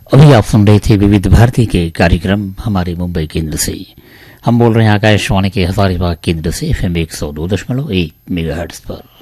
अभी आप सुन रहे थे विविध भारती के कार्यक्रम हमारे मुंबई केंद्र से। हम बोल रहे हैं आकाशवाणी के हजारीबाग केंद्र से FM 102.1 मेगाहर्ट्ज पर।